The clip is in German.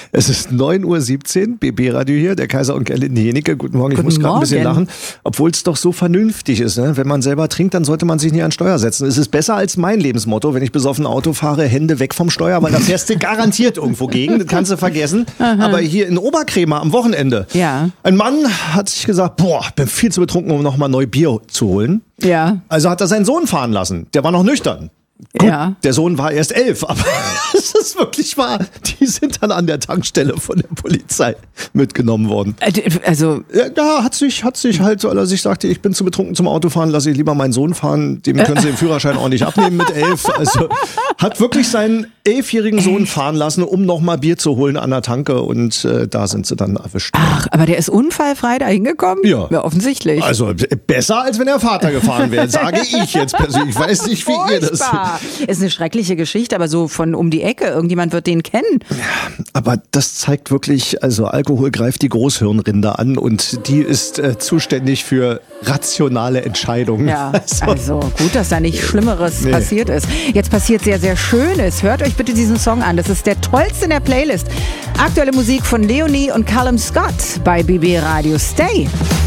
Es ist 9:17 Uhr, BB-Radio hier, der Kaiser und Gerlinde Jenike. Guten Morgen, ich muss gerade ein bisschen lachen, obwohl es doch so vernünftig ist. Ne? Wenn man selber trinkt, dann sollte man sich nicht an Steuer setzen. Es ist besser als mein Lebensmotto, wenn ich besoffen Auto fahre, Hände weg vom Steuer, weil da fährst du garantiert irgendwo gegen, das kannst du vergessen. Aber hier in Oberkrämer am Wochenende, ein Mann hat sich gesagt, bin viel zu betrunken, um nochmal neu Bier zu holen. Ja. Also hat er seinen Sohn fahren lassen, der war noch nüchtern. Gut, der Sohn war erst 11, aber es ist wirklich wahr. Die sind dann an der Tankstelle von der Polizei mitgenommen worden. Also ja, hat sich halt, weil er sich sagte, ich bin zu betrunken zum Autofahren, lasse ich lieber meinen Sohn fahren. Dem können sie den Führerschein auch nicht abnehmen mit 11. Also hat wirklich seinen 11-jährigen Sohn fahren lassen, um nochmal Bier zu holen an der Tanke und da sind sie dann erwischt. Ach, aber der ist unfallfrei da hingekommen? Ja. Offensichtlich. Also besser, als wenn der Vater gefahren wäre, sage ich jetzt persönlich. Ich weiß nicht, wie ihr das... Ist eine schreckliche Geschichte, aber so von um die Ecke, irgendjemand wird den kennen. Ja, aber das zeigt wirklich, also Alkohol greift die Großhirnrinde an und die ist zuständig für rationale Entscheidungen. Ja, also gut, dass da nichts Schlimmeres passiert ist. Jetzt passiert sehr, sehr Schönes. Hört euch bitte diesen Song an. Das ist der tollste in der Playlist. Aktuelle Musik von Leonie und Callum Scott bei BB Radio. Stay.